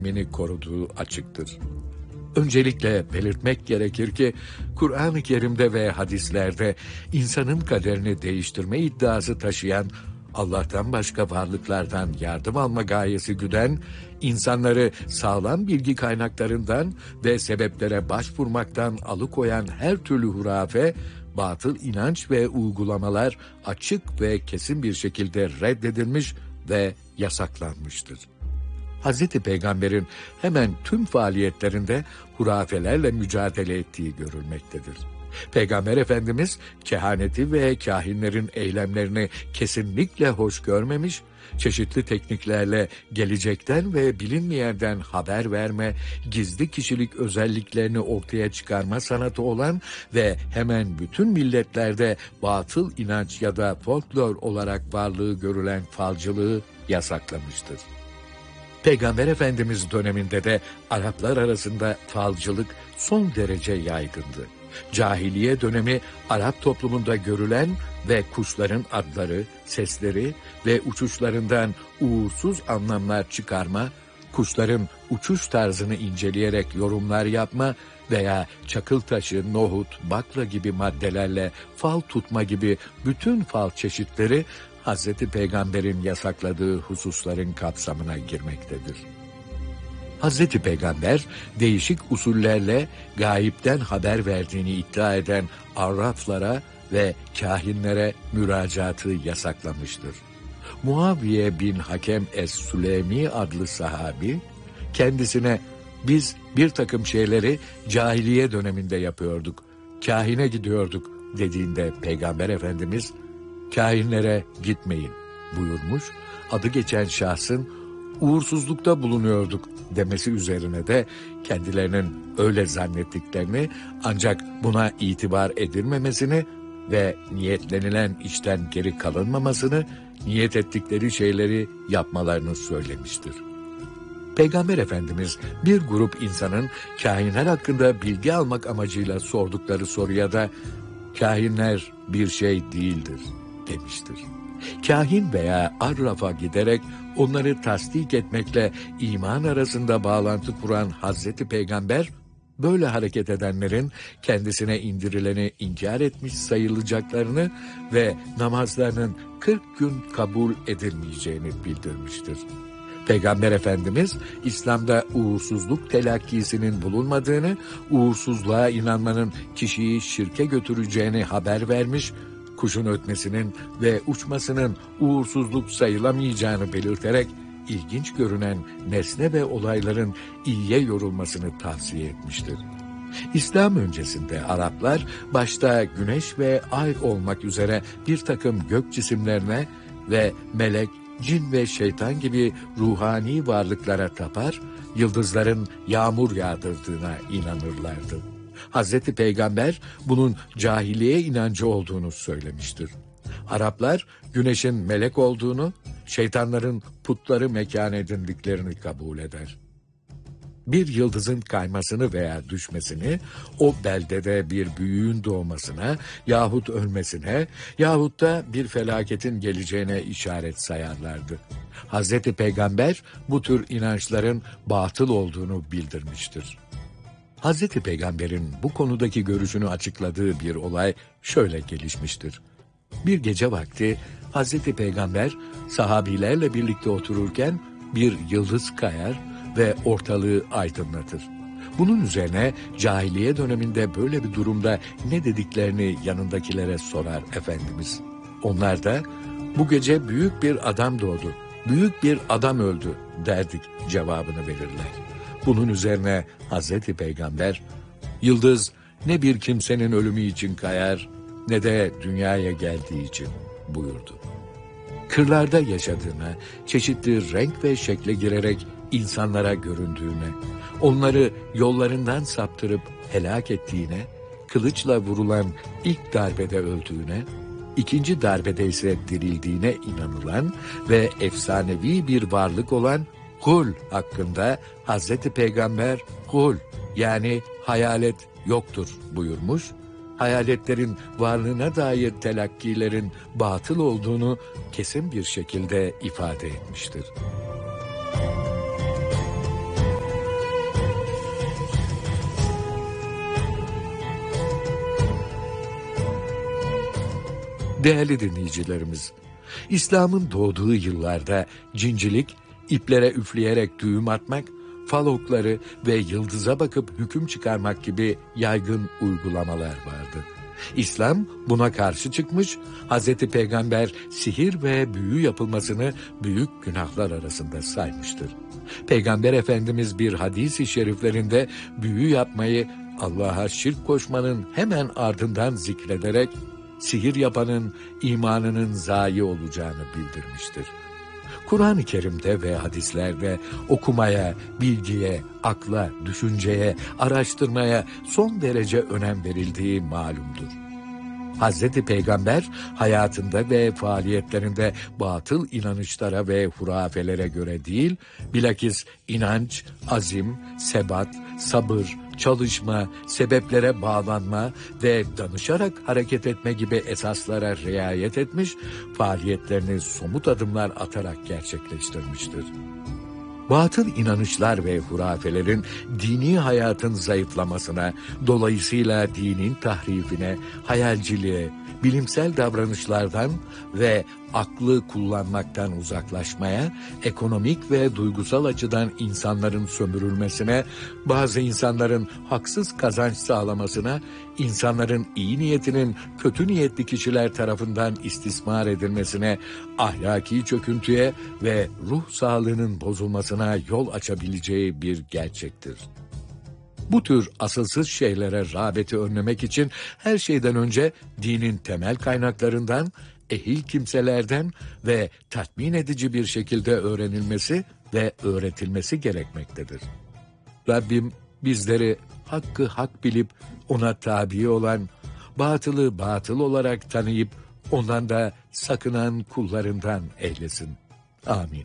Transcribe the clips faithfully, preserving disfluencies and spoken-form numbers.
mini koruduğu açıktır. Öncelikle belirtmek gerekir ki Kur'an-ı Kerim'de ve hadislerde insanın kaderini değiştirme iddiası taşıyan, Allah'tan başka varlıklardan yardım alma gayesi güden, insanları sağlam bilgi kaynaklarından ve sebeplere başvurmaktan alıkoyan her türlü hurafe, batıl inanç ve uygulamalar açık ve kesin bir şekilde reddedilmiş ve yasaklanmıştır. Hazreti Peygamber'in hemen tüm faaliyetlerinde hurafelerle mücadele ettiği görülmektedir. Peygamber Efendimiz kehaneti ve kahinlerin eylemlerini kesinlikle hoş görmemiş, çeşitli tekniklerle gelecekten ve bilinmeyenden haber verme, gizli kişilik özelliklerini ortaya çıkarma sanatı olan ve hemen bütün milletlerde batıl inanç ya da folklor olarak varlığı görülen falcılığı yasaklamıştır. Peygamber Efendimiz döneminde de Araplar arasında falcılık son derece yaygındı. Cahiliye dönemi Arap toplumunda görülen ve kuşların adları, sesleri ve uçuşlarından uğursuz anlamlar çıkarma, kuşların uçuş tarzını inceleyerek yorumlar yapma veya çakıl taşı, nohut, bakla gibi maddelerle fal tutma gibi bütün fal çeşitleri Hazreti Peygamber'in yasakladığı hususların kapsamına girmektedir. Hazreti Peygamber değişik usullerle gayipten haber verdiğini iddia eden arraflara ve kahinlere müracaatı yasaklamıştır. Muaviye bin Hakem es-Süleymi adlı sahabi kendisine biz bir takım şeyleri cahiliye döneminde yapıyorduk, kahine gidiyorduk dediğinde Peygamber Efendimiz kahinlere gitmeyin buyurmuş, adı geçen şahsın uğursuzlukta bulunuyorduk demesi üzerine de kendilerinin öyle zannettiklerini ancak buna itibar edilmemesini ve niyetlenilen işten geri kalınmamasını, niyet ettikleri şeyleri yapmalarını söylemiştir. Peygamber Efendimiz bir grup insanın kahinler hakkında bilgi almak amacıyla sordukları soruya da kahinler bir şey değildir demiştir. Kahin veya arrafa giderek onları tasdik etmekle iman arasında bağlantı kuran Hazreti Peygamber, böyle hareket edenlerin kendisine indirileni inkar etmiş sayılacaklarını ve namazlarının kırk gün kabul edilmeyeceğini bildirmiştir. Peygamber Efendimiz, İslam'da uğursuzluk telakkisinin bulunmadığını, uğursuzluğa inanmanın kişiyi şirke götüreceğini haber vermiş, kuşun ötmesinin ve uçmasının uğursuzluk sayılamayacağını belirterek, ilginç görünen nesne ve olayların iyiye yorulmasını tavsiye etmiştir. İslam öncesinde Araplar, başta güneş ve ay olmak üzere bir takım gök cisimlerine ve melek, cin ve şeytan gibi ruhani varlıklara tapar, yıldızların yağmur yağdırdığına inanırlardı. Hazreti Peygamber bunun cahiliye inancı olduğunu söylemiştir. Araplar güneşin melek olduğunu, şeytanların putları mekan edindiklerini kabul eder. Bir yıldızın kaymasını veya düşmesini, o beldede bir büyüğün doğmasına yahut ölmesine yahut da bir felaketin geleceğine işaret sayarlardı. Hazreti Peygamber bu tür inançların batıl olduğunu bildirmiştir. Hazreti Peygamber'in bu konudaki görüşünü açıkladığı bir olay şöyle gelişmiştir. Bir gece vakti Hazreti Peygamber sahabilerle birlikte otururken bir yıldız kayar ve ortalığı aydınlatır. Bunun üzerine cahiliye döneminde böyle bir durumda ne dediklerini yanındakilere sorar Efendimiz. Onlar da bu gece büyük bir adam doğdu, büyük bir adam öldü derdik cevabını verirler. Bunun üzerine Hazreti Peygamber, yıldız ne bir kimsenin ölümü için kayar ne de dünyaya geldiği için buyurdu. Kırlarda yaşadığına, çeşitli renk ve şekle girerek insanlara göründüğüne, onları yollarından saptırıp helak ettiğine, kılıçla vurulan ilk darbede öldüğüne, ikinci darbede ise dirildiğine inanılan ve efsanevi bir varlık olan Kul hakkında Hazreti Peygamber kul yani hayalet yoktur buyurmuş, hayaletlerin varlığına dair telakkilerin batıl olduğunu kesin bir şekilde ifade etmiştir. Değerli dinleyicilerimiz, İslam'ın doğduğu yıllarda cincilik, iplere üfleyerek düğüm atmak, fal okları ve yıldıza bakıp hüküm çıkarmak gibi yaygın uygulamalar vardı. İslam buna karşı çıkmış, Hazreti Peygamber sihir ve büyü yapılmasını büyük günahlar arasında saymıştır. Peygamber Efendimiz bir hadis-i şeriflerinde büyü yapmayı Allah'a şirk koşmanın hemen ardından zikrederek sihir yapanın imanının zayi olacağını bildirmiştir. Kur'an-ı Kerim'de ve hadislerde okumaya, bilgiye, akla, düşünceye, araştırmaya son derece önem verildiği malumdur. Hazreti Peygamber hayatında ve faaliyetlerinde batıl inanışlara ve hurafelere göre değil, bilakis inanç, azim, sebat, sabır, çalışma, sebeplere bağlanma ve danışarak hareket etme gibi esaslara riayet etmiş, faaliyetlerini somut adımlar atarak gerçekleştirmiştir. Batıl inanışlar ve hurafelerin dini hayatın zayıflamasına, dolayısıyla dinin tahrifine, hayalciliğe, bilimsel davranışlardan ve aklı kullanmaktan uzaklaşmaya, ekonomik ve duygusal açıdan insanların sömürülmesine, bazı insanların haksız kazanç sağlamasına, insanların iyi niyetinin kötü niyetli kişiler tarafından istismar edilmesine, ahlaki çöküntüye ve ruh sağlığının bozulmasına yol açabileceği bir gerçektir. Bu tür asılsız şeylere rağbeti önlemek için her şeyden önce dinin temel kaynaklarından, ehil kimselerden ve tatmin edici bir şekilde öğrenilmesi ve öğretilmesi gerekmektedir. Rabbim bizleri hakkı hak bilip ona tabi olan, batılı batıl olarak tanıyıp ondan da sakınan kullarından eylesin. Amin.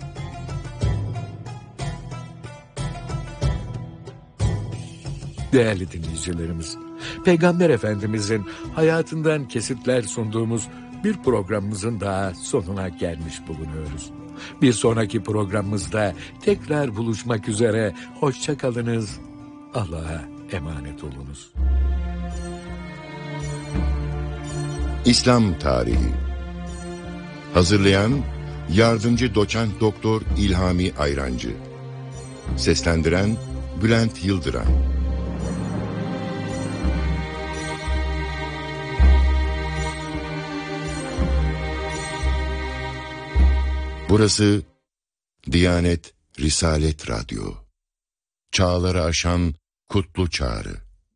Değerli dinleyicilerimiz, Peygamber Efendimizin hayatından kesitler sunduğumuz bir programımızın daha sonuna gelmiş bulunuyoruz. Bir sonraki programımızda tekrar buluşmak üzere, hoşça kalınız, Allah'a emanet olunuz. İslam Tarihi. Hazırlayan Yardımcı Doçent Doktor İlhami Ayrancı. Seslendiren Bülent Yıldıran. Burası Diyanet Risalet Radyo. Çağları aşan kutlu çağrı.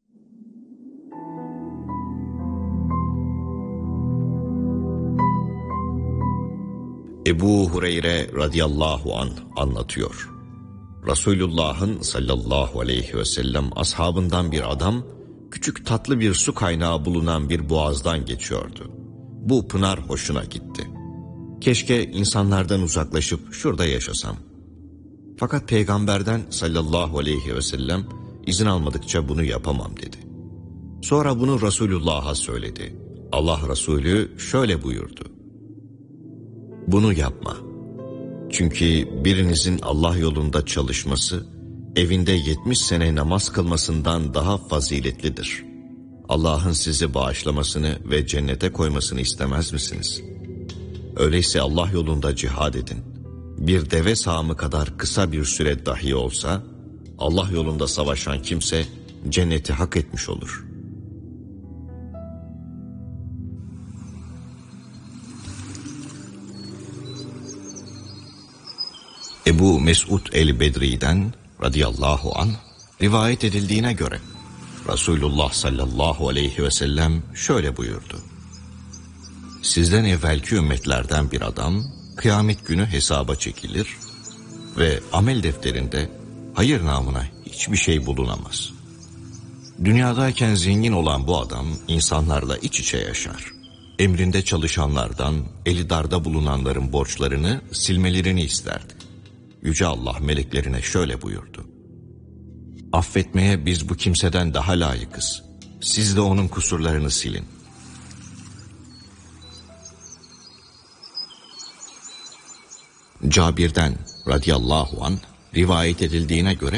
Ebu Hureyre radıyallahu anh anlatıyor. Resulullah'ın sallallahu aleyhi ve sellem ashabından bir adam, küçük tatlı bir su kaynağı bulunan bir boğazdan geçiyordu. Bu pınar hoşuna gitti. Keşke insanlardan uzaklaşıp şurada yaşasam. Fakat peygamberden sallallahu aleyhi ve sellem izin almadıkça bunu yapamam dedi. Sonra bunu Resulullah'a söyledi. Allah Resulü şöyle buyurdu: bunu yapma. Çünkü birinizin Allah yolunda çalışması, evinde yetmiş sene namaz kılmasından daha faziletlidir. Allah'ın sizi bağışlamasını ve cennete koymasını istemez misiniz? Öyleyse Allah yolunda cihad edin. Bir deve sağımı kadar kısa bir süre dahi olsa, Allah yolunda savaşan kimse cenneti hak etmiş olur. Ebu Mesud el-Bedri'den radıyallahu anh rivayet edildiğine göre Resulullah sallallahu aleyhi ve sellem şöyle buyurdu: sizden evvelki ümmetlerden bir adam kıyamet günü hesaba çekilir ve amel defterinde hayır namına hiçbir şey bulunamaz. Dünyadayken zengin olan bu adam insanlarla iç içe yaşar. Emrinde çalışanlardan, eli darda bulunanların borçlarını silmelerini isterdi. Yüce Allah meleklerine şöyle buyurdu: affetmeye biz bu kimseden daha layıkız. Siz de onun kusurlarını silin. Cabir'den radıyallahu anh rivayet edildiğine göre